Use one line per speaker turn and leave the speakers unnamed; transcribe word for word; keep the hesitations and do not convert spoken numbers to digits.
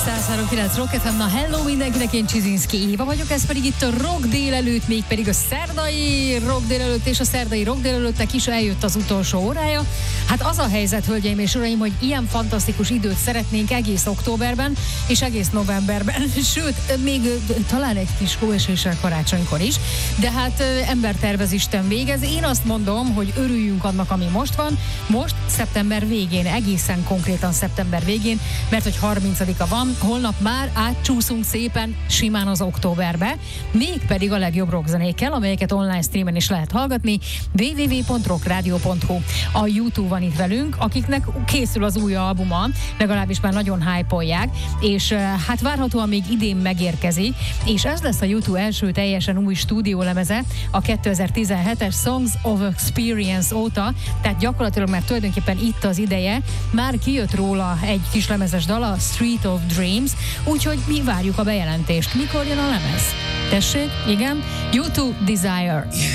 száz három kilenc Rock ef em, na hello mindenkinek, én Csizinszki Éva vagyok, ez pedig itt a Rock délelőtt, még pedig a szerdai Rock délelőtt, és a szerdai Rock délelőttnek is eljött az utolsó órája. Hát az a helyzet, hölgyeim és uraim, hogy ilyen fantasztikus időt szeretnénk egész októberben, és egész novemberben, sőt, még talán egy kis hóeséssel karácsonykor is, de hát ember tervez, Isten végez. Én azt mondom, hogy örüljünk annak, ami most van, most szeptember végén, egészen konkrétan szeptember végén, mert hogy harmincadika van, holnap már átcsúszunk szépen simán az októberbe, mégpedig a legjobb rockzenékkel, amelyeket online streamen is lehet hallgatni, double-u double-u double-u pont rockradio pont hu. A YouTube van itt velünk, akiknek készül az új albuma, legalábbis már nagyon hype-olják, és hát várhatóan még idén megérkezik, és ez lesz a YouTube első teljesen új stúdiólemeze a kétezer-tizenhetes Songs of Experience óta, tehát gyakorlatilag már tulajdonképpen itt az ideje, már kijött róla egy kis lemezes dal, a Street of Dreams, úgyhogy mi várjuk a bejelentést. Mikor jön a lemez? Tessék, igen, YouTube Desire.